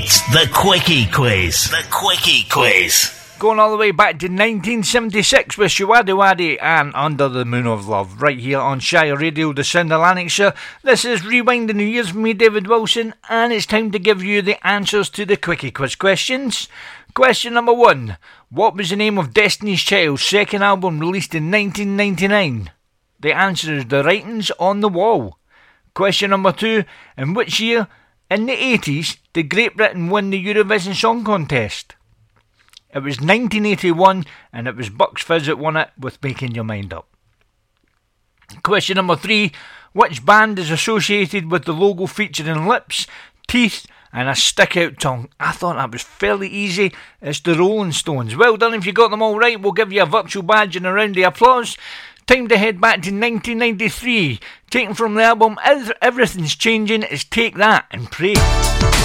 It's the Quickie Quiz. The Quickie Quiz. Going all the way back to 1976 with Shawady Waddy and Under the Moon of Love, right here on Shire Radio, the sound of Lanarkshire. This is Rewind the New Year's with me, David Wilson, and it's time to give you the answers to the Quickie Quiz questions. Question number 1. What was the name of Destiny's Child's second album released in 1999? The answer is The Writings on the Wall. Question number 2. In which year, in the 80s, did Great Britain win the Eurovision Song Contest? It was 1981, and it was Bucks Fizz that won it with Making Your Mind Up. Question number 3. Which band is associated with the logo featuring lips, teeth, and a stick-out tongue? I thought that was fairly easy. It's the Rolling Stones. Well done if you got them all right. We'll give you a virtual badge and a round of applause. Time to head back to 1993. Taken from the album Everything's Changing is Take That and Pray.